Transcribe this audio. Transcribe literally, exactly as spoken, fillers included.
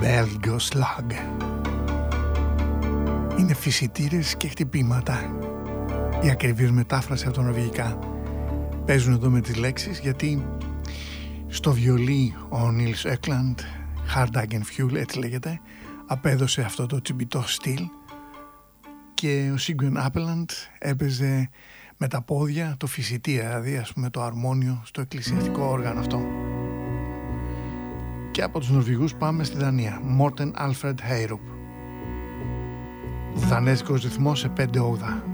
Belgoslag. Είναι φυσιτήρες και χτυπήματα. Η ακριβής μετάφραση από τα νορβηγικά. Παίζουν εδώ με τις λέξεις γιατί στο βιολί ο Νίλς Έκλαντ, Hardagenfjul έτσι λέγεται, απέδωσε αυτό το τσιμπιτό στυλ και ο Σίγκουεν Άπελαντ έπαιζε με τα πόδια το φυσιτή, δηλαδή ας πούμε το αρμόνιο στο εκκλησιαστικό όργανο αυτό. Και από τους Νορβηγούς πάμε στη Δανία. Μόρτεν Άλφρεντ Χέιρουπ. Δανέζικος ρυθμός σε πέντε όγδα.